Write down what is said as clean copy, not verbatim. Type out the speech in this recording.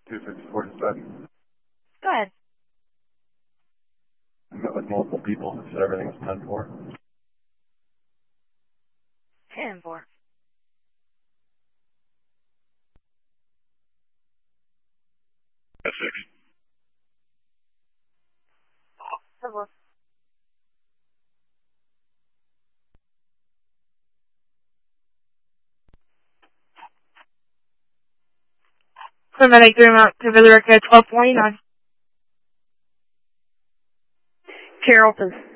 254 dispatch. Go ahead. I met with multiple people. They said everything was 10-4. 10-4. That's 6. 10-4. Paramedic 3 Mount to Villa Rica 1229. Carrollton.